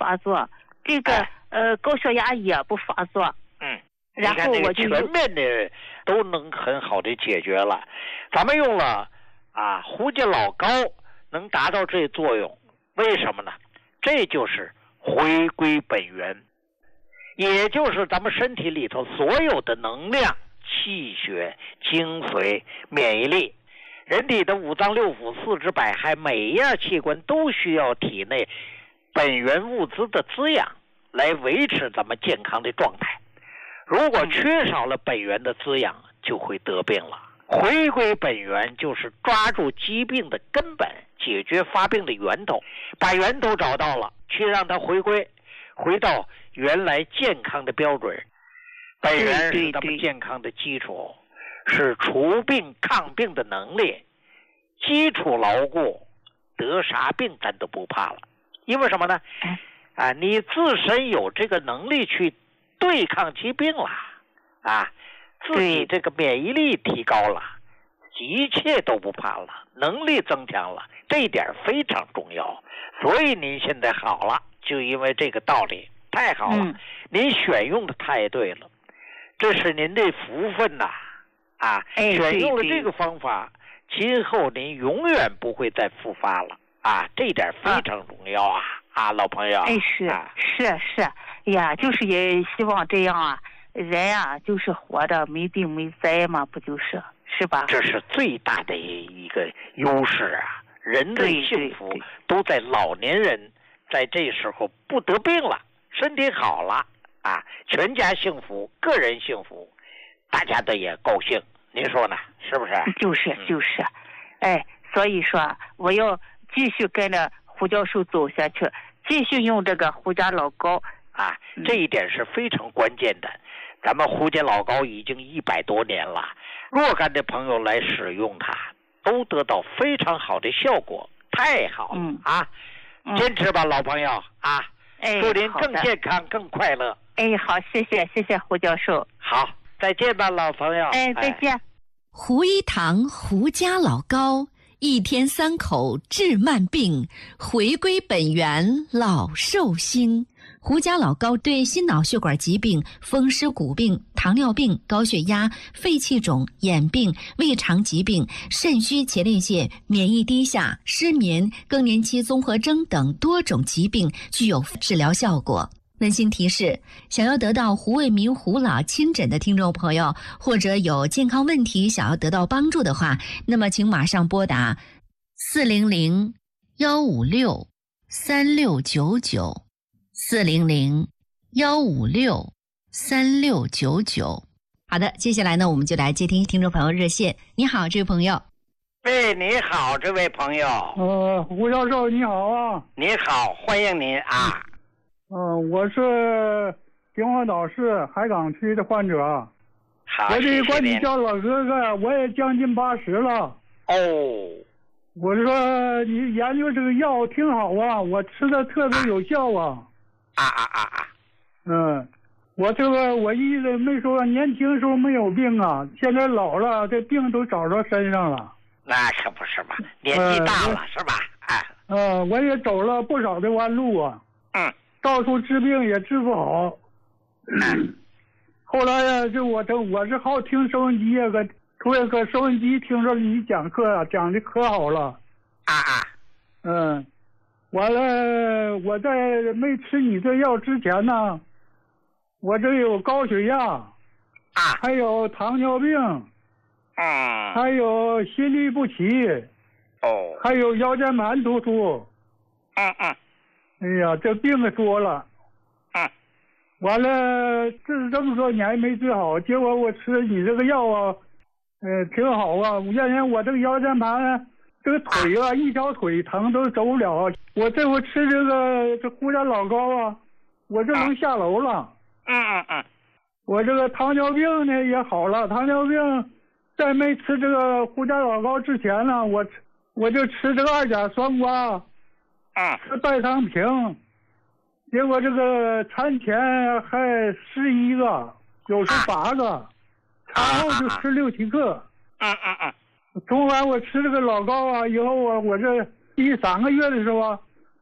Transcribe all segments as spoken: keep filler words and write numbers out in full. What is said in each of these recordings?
发作，这个、哎、呃高血压也不发作。 嗯， 然后我就全面的都能很好的解决了。咱们用了啊胡家老膏能达到这作用，为什么呢？这就是回归本源，也就是咱们身体里头所有的能量、气血、精髓、免疫力，人体的五脏六腑、四肢百骸，每一样器官都需要体内本源物资的滋养，来维持咱们健康的状态。如果缺少了本源的滋养，就会得病了。回归本源就是抓住疾病的根本，解决发病的源头，把源头找到了，去让它回归，回到原来健康的标准。本源是咱们健康的基础，是除病抗病的能力。基础牢固，得啥病咱都不怕了。因为什么呢？啊，你自身有这个能力去对抗疾病了，啊，自己这个免疫力提高了，一切都不怕了，能力增强了，这一点非常重要。所以您现在好了，就因为这个道理，太好了，嗯、您选用的太对了，这是您的福分呐、啊！啊， 哎、 选用了这个方法，今后您永远不会再复发了啊！这一点非常重要啊！啊，啊老朋友， 哎，是、 啊、 是是，哎呀，就是也希望这样啊，人啊，就是活的没病没灾嘛，不就是？是吧？ 这是最大的一个优势啊！人的幸福都在老年人在这时候不得病了，身体好了啊，全家幸福，个人幸福，大家的也高兴。您说呢？是不是？ 就是就是，嗯、哎，所以说我要继续跟着胡教授走下去，继续用这个胡家老膏啊，这一点是非常关键的。咱们胡家老膏已经一百多年了，若干的朋友来使用它，都得到非常好的效果，太好了、嗯、啊！坚持吧，老朋友啊！ 哎， 祝您更健康、更快乐。 哎，好，谢谢，谢谢胡教授。 好，再见吧，老朋友。 哎，再见。哎、 胡一堂胡家老膏，一天三口治慢病，回归本源老寿星。胡家老膏对心脑血管疾病、风湿骨病、糖尿病、高血压、肺气肿、眼病、胃肠疾病、肾虚前列腺、免疫低下、失眠、更年期综合征等多种疾病具有治疗效果。温馨提示：想要得到胡卫民胡老亲诊的听众朋友，或者有健康问题想要得到帮助的话，那么请马上拨打四零零幺五六三六九九。四零零幺五六三六九九。好的，接下来呢，我们就来接听听众朋友热线。你好，这位朋友。 喂，你好，这位朋友。 呃，胡教授你好啊。 你好，欢迎您啊。 呃，我是平华岛市海港区的患者。 好， 我这管你叫老哥哥，我也将近八十了。 哦。 我说你研究这个药挺好啊，我吃的特别有效啊。 啊啊啊啊！ 嗯，我这个我一直没说年轻时候没有病啊，现在老了，这病都找到身上了。 那可不是嘛，年纪大了、呃、是吧？哎。 呃，我也走了不少的弯路啊。 嗯。 到处治病也治不好。嗯。后来呀，就我这我是好听收音机啊，个突然个收音机听说你讲课啊，讲的可好了。 啊啊。 嗯。完了，我在没吃你这药之前呢，我这有高血压，啊，还有糖尿病， 啊， 还有心律不齐， 哦， 还有腰间盘突出， 嗯嗯， 哎呀，这病可多了， 嗯， 完了，治这么多年没治好，结果我吃你这个药啊，呃，挺好啊，原先我这个腰间盘。这个腿啊，一条腿疼都走不了。我这回吃这个这胡家老膏啊，我这能下楼了。 嗯嗯嗯。 我这个糖尿病呢也好了，糖尿病在没吃这个胡家老膏之前呢，我我就吃这个二甲双胍， 啊， 吃代糖平，结果这个餐前还十一个，有时八个，餐后就吃六七个。 嗯嗯嗯。 昨晚我吃这个老膏啊，以后我我这第三个月的时候啊，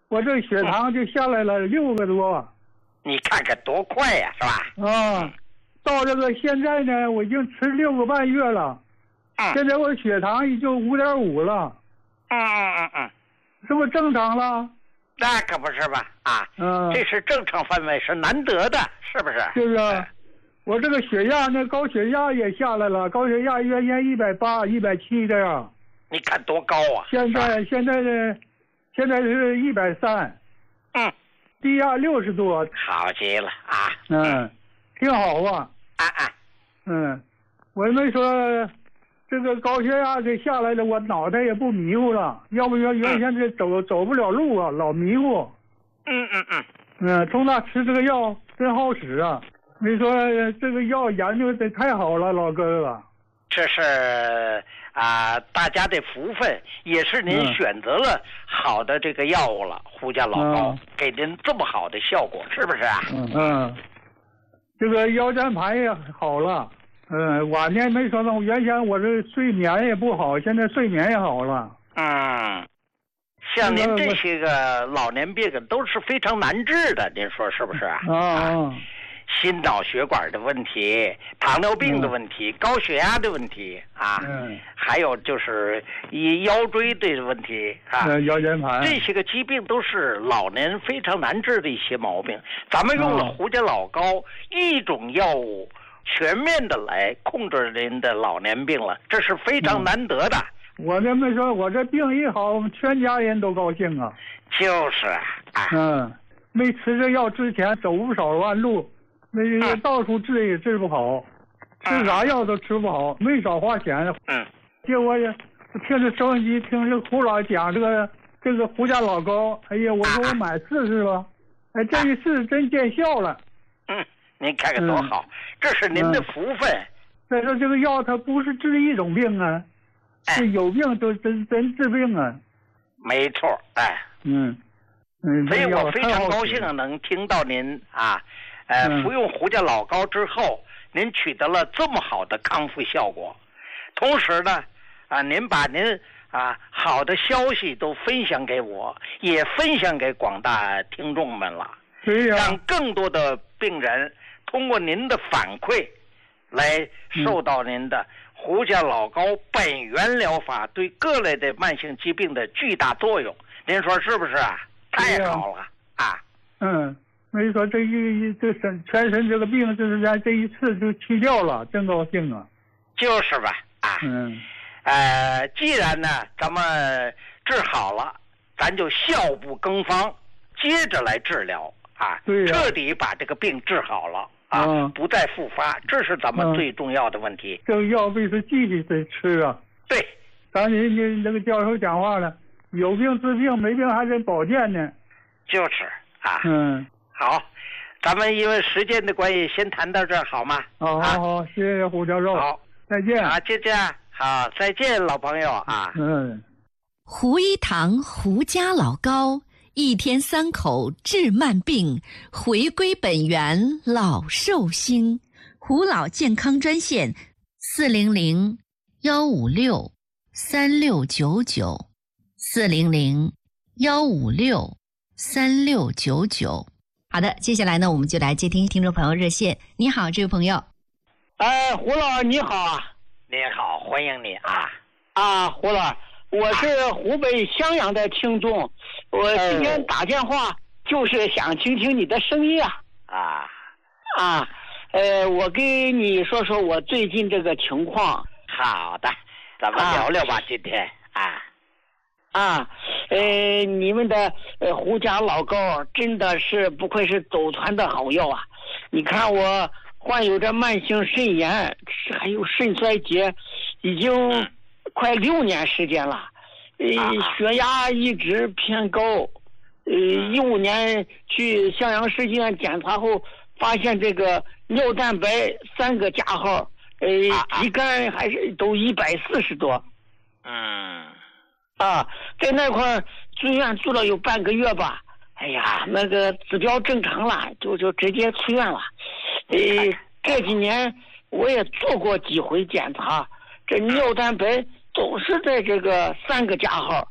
我这血糖就下来了六个多。 你看看多快呀，是吧？ 啊，到这个现在呢，我已经吃六个半月了。 嗯。 现在我血糖已经五点五了。 嗯嗯嗯嗯。 是不是正常了？ 那可不是吧？啊。 嗯。 这是正常范围，是难得的，是不是？ 就是。我这个血压呢，高血压也下来了，高血压原先一百八、一百七这样。 你看多高啊！ 现在现在呢，现在是一百三。 嗯。 低压六十多。 好极了啊！ 嗯，挺好啊。 啊啊。 嗯，我没说这个高血压这下来了，我脑袋也不迷糊了，要不然原先这走、嗯、走不了路啊，老迷糊。 嗯嗯嗯。 嗯，从那吃这个药真好使啊。没说这个药研究的太好了，老哥哥。 这是啊、呃，大家的福分，也是您选择了好的这个药物了，胡家老高、嗯、给您这么好的效果，是不是啊？ 嗯嗯。这个腰间盘也好了，嗯，晚年没说到，原先我这睡眠也不好，现在睡眠也好了。 嗯。像您这些个老年病都是非常难治的，您说是不是啊？ 啊。啊心脑血管的问题，糖尿病的问题、嗯、高血压的问题啊、嗯，还有就是以腰椎的问题啊， 嗯、腰间盘这些个疾病都是老年非常难治的一些毛病。咱们用了胡家老高、嗯、一种药物，全面的来控制您的老年病了，这是非常难得的。 嗯、我这么说，我这病一好，我们全家人都高兴啊。 就是啊， 嗯，没吃这药之前走不少弯路。那个到处治也治不好，吃啥药都吃不好，没少花钱。 嗯， 结果也听着收音机，听着胡老讲这个这个胡家老高，哎呀，我说我买试试吧，哎，这一试真见效了。 嗯，您看看多好，嗯、这是您的福分。 再说这个药它不是治一种病啊，是有病都真真治病啊。 没错，哎， 嗯嗯， 所以我非常高兴能听到您啊。呃，服用胡家老高之后，您取得了这么好的康复效果，同时呢，啊，您把您啊好的消息都分享给我，也分享给广大听众们了， 对呀， 让更多的病人通过您的反馈，来受到您的胡家老高本源疗法对各类的慢性疾病的巨大作用，您说是不是啊？太好了啊！ 嗯。没说这一这身全身这个病，就是在这一次就去掉了，真高兴啊！ 就是吧，啊， 嗯， 呃，既然呢咱们治好了，咱就效不更方，接着来治疗啊， 对呀， 彻底把这个病治好了啊，嗯、不再复发，这是咱们最重要的问题。 嗯、这个药必须继续得吃啊！ 对， 咱人家那个教授讲话了，有病治病，没病还得保健呢。 就是啊， 嗯。 好，咱们因为时间的关系，先谈到这儿好吗？ 好好好，谢谢胡教授。 好， 再见。 啊，就这样。好，再见，老朋友啊。 嗯。 胡一堂胡家老高，一天三口治慢病，回归本源老寿星。胡老健康专线：四零零幺五六三六九九，四零零幺五六三六九九。好的，接下来呢，我们就来接听听众朋友热线。你好，这位朋友。 哎，胡老你好啊。 你好，欢迎你啊。 啊，胡老，我是湖北襄阳的听众，我今天打电话就是想听听你的声音啊。 啊。 啊，呃，我跟你说说我最近这个情况。 好的，咱们聊聊吧，啊、今天啊。 啊，呃，你们的呃胡家老高真的是不愧是走团的好药啊！你看我患有着慢性肾炎，还有肾衰竭，已经快六年时间了，呃，血压一直偏高，呃，一五年去襄阳市医院检查后，发现这个尿蛋白三个加号，呃，肌酐还是都一百四十多。 嗯。 啊，在那块住院住了有半个月吧，哎呀，那个指标正常了，就就直接出院了。呃，这几年我也做过几回检查，这尿蛋白总是在这个三个加号，肌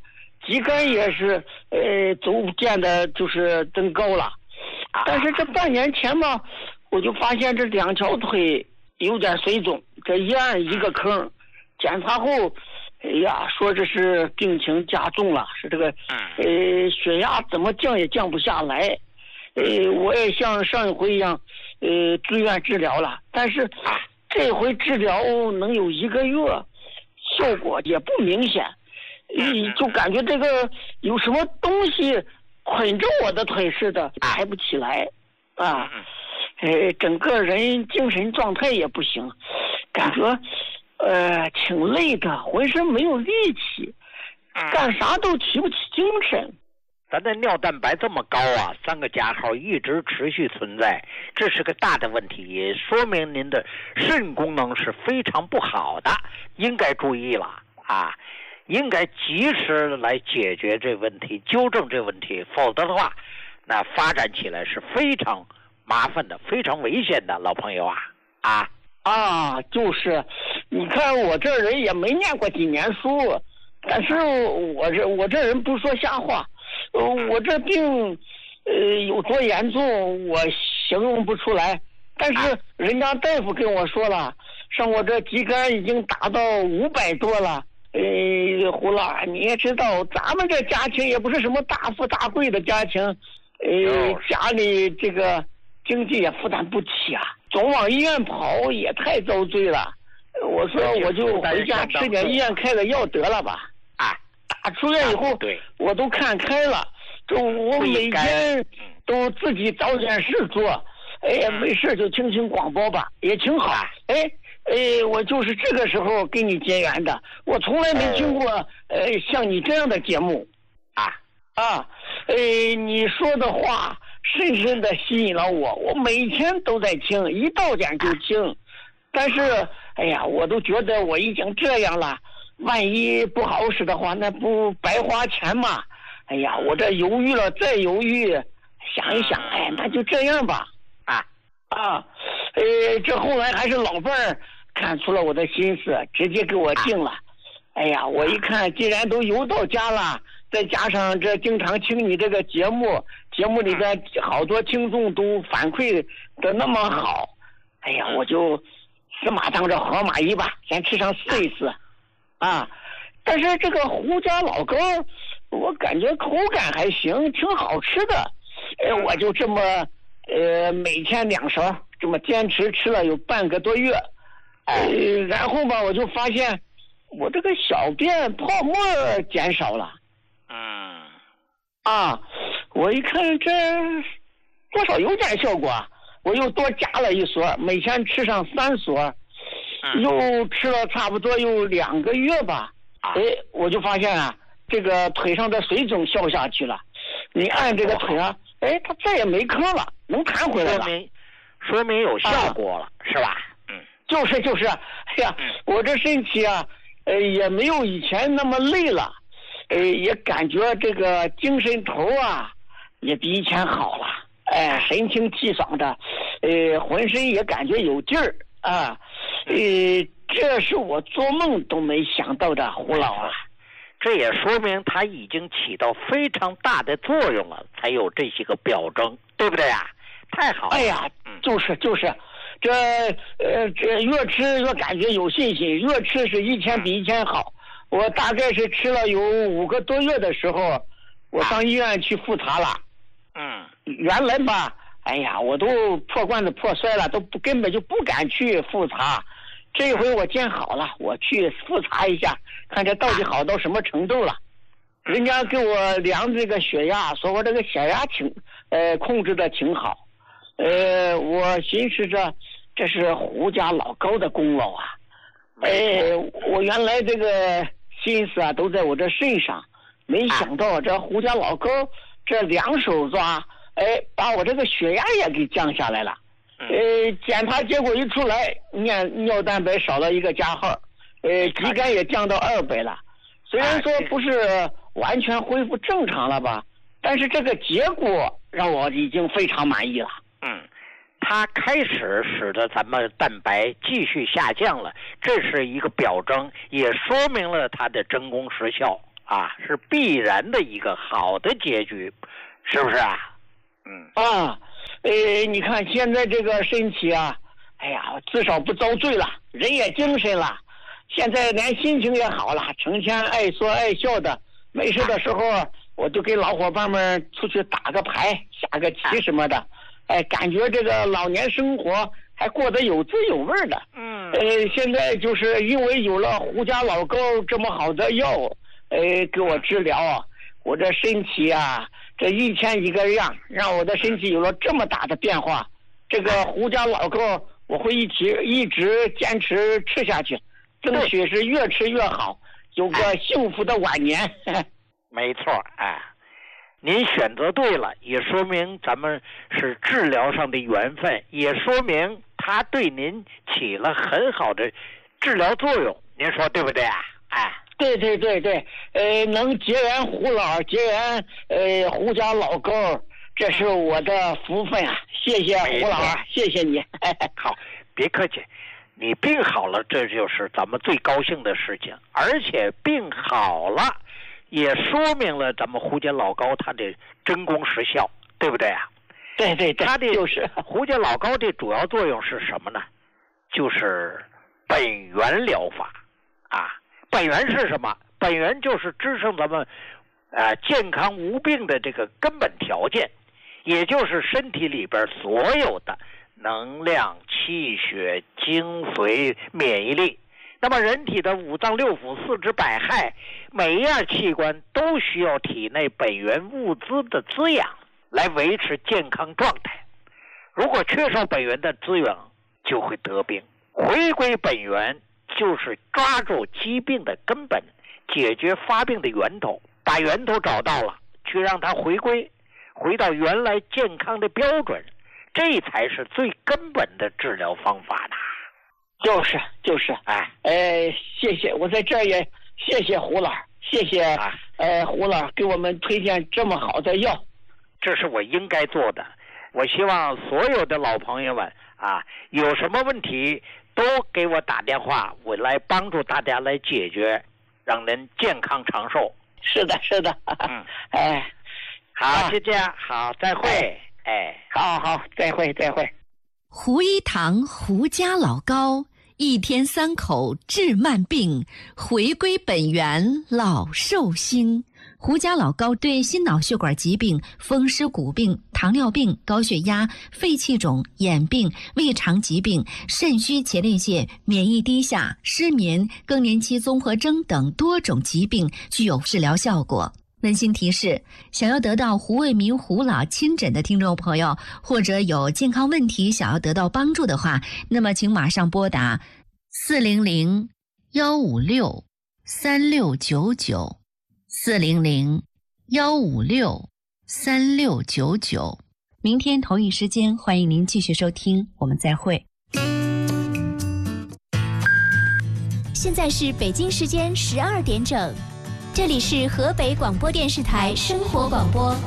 肌酐也是呃逐渐的就是增高了。但是这半年前嘛，我就发现这两条腿有点水肿，这一按一个坑，检查后，哎呀，说这是病情加重了，是这个呃血压怎么降也降不下来。呃，我也像上一回一样，呃，住院治疗了，但是这回治疗能有一个月，效果也不明显，呃，就感觉这个有什么东西捆着我的腿似的，抬不起来，啊，呃，整个人精神状态也不行，感觉呃挺累的，浑身没有力气，干啥都提不起精神。 咱的尿蛋白这么高啊，三个加号一直持续存在，这是个大的问题，也说明您的肾功能是非常不好的，应该注意了啊，应该及时来解决这问题，纠正这问题，否则的话，那发展起来是非常麻烦的，非常危险的，老朋友啊啊啊，就是，你看我这人也没念过几年书，但是我这我这人不说瞎话。呃，我这病，呃，有多严重，我形容不出来。但是人家大夫跟我说了，像我这肌酐已经达到五百多了。呃，胡老，你也知道，咱们这家庭也不是什么大富大贵的家庭，呃，家里这个经济也负担不起啊，总往医院跑也太遭罪了。我说我就回家吃点医院开的药得了吧。 啊。 打出院以后，我都看开了，就我每天都自己找点事做，哎，没事就听听广播吧，也挺好。哎，哎，我就是这个时候跟你结缘的，我从来没听过呃像你这样的节目，啊啊，哎，你说的话深深的吸引了我，我每天都在听，一到点就听，但是哎呀，我都觉得我已经这样了。万一不好使的话，那不白花钱吗？哎呀，我这犹豫了再犹豫，想一想，哎，那就这样吧。啊啊，呃，这后来还是老伴儿看出了我的心思，直接给我定了。哎呀，我一看，既然都邮到家了，再加上这经常听你这个节目，节目里边好多听众都反馈的那么好，哎呀，我就死马当着活马医吧，先吃上试一试。啊，但是这个胡家老糕，我感觉口感还行，挺好吃的。呃，我就这么呃每天两勺，这么坚持吃了有半个多月。呃，然后吧，我就发现我这个小便泡沫减少了。 嗯。 啊，我一看这多少有点效果，我又多加了一勺，每天吃上三勺。又吃了差不多有两个月吧，哎，我就发现啊，这个腿上的水肿消下去了。你按这个腿啊，哎，它再也没坑了，能弹回来了。 说明说明有效果了，啊、是吧？嗯， 就是就是，哎呀，我这身体啊，呃，也没有以前那么累了，呃，也感觉这个精神头啊，也比以前好了，哎，神清气爽的，呃，浑身也感觉有劲儿。啊，呃，这是我做梦都没想到的，胡老啊， 这也说明它已经起到非常大的作用了，才有这些个表征，对不对啊？太好了！ 哎呀，就是就是，这呃这越吃越感觉有信心，越吃是一天比一天好。我大概是吃了有五个多月的时候，我上医院去复查了。 嗯， 原来吧。哎呀，我都破罐子破摔了，都不根本就不敢去复查。这一回我见好了，我去复查一下，看这到底好到什么程度了。人家给我量这个血压，说我这个血压挺呃控制的挺好。呃，我寻思着这是胡家老高的功劳啊。哎，我原来这个心思啊都在我这身上，没想到这胡家老高这两手抓。哎，把我这个血压也给降下来了，呃，检查结果一出来，尿尿蛋白少了一个加号，呃，肌酐也降到二百了。虽然说不是完全恢复正常了吧，但是这个结果让我已经非常满意了。 嗯，它开始使得咱们蛋白继续下降了，这是一个表征，也说明了它的真功实效啊，是必然的一个好的结局，是不是啊？嗯啊，呃，你看现在这个身体啊，哎呀，至少不遭罪了，人也精神了，现在连心情也好了，成天爱说爱笑的。没事的时候，我就跟老伙伴们出去打个牌、下个棋什么的，哎，感觉这个老年生活还过得有滋有味的。 嗯， 呃，现在就是因为有了胡家老高这么好的药，呃，给我治疗啊，我这身体啊，这一天一个样，让我的身体有了这么大的变化。这个胡家老高，我会一起一直坚持吃下去，争取是越吃越好。有个幸福的晚年。 没错，哎，您选择对了，也说明咱们是治疗上的缘分，也说明它对您起了很好的治疗作用，您说对不对啊？哎， 对对对对，呃，能结缘胡老，结缘呃胡家老高，这是我的福分啊！谢谢胡老，谢谢你。 好，别客气。你病好了，这就是咱们最高兴的事情，而且病好了，也说明了咱们胡家老高他的真功实效，对不对啊？ 对对对， 他的就是胡家老高的主要作用是什么呢？就是本源疗法啊。本源是什么？本源就是支撑咱们呃健康无病的这个根本条件，也就是身体里边所有的能量、气血、精髓、免疫力。那么人体的五脏六腑、四肢百骸，每一样器官都需要体内本源物资的滋养来维持健康状态。如果缺少本源的滋养，就会得病。回归本源就是抓住疾病的根本，解决发病的源头，把源头找到了，去让它回归，回到原来健康的标准。这才是最根本的治疗方法呢。 就是就是， 哎， 呃，谢谢，我在这儿也谢谢胡老，谢谢，啊、呃，胡老给我们推荐这么好的药， 这是我应该做的。我希望所有的老朋友们啊，有什么问题都给我打电话，我来帮助大家来解决，让人健康长寿。 是的，是的， 嗯， 哎， 好，就这样，好，再会。哎哎，好好，再会再会。 胡一堂胡家老高，一天三口治慢病，回归本源老寿星。胡家老高对心脑血管疾病、风湿骨病、糖尿病、高血压、肺气肿、眼病、胃肠疾病、肾虚前列腺、免疫低下、失眠、更年期综合征等多种疾病具有治疗效果。温馨提示：想要得到胡卫民胡老亲诊的听众朋友，或者有健康问题想要得到帮助的话，那么请马上拨打四零零幺五六三六九九四零零幺五六三六九九。明天同一时间，欢迎您继续收听，我们再会。 现在是北京时间十二点整。这里是河北广播电视台生活广播。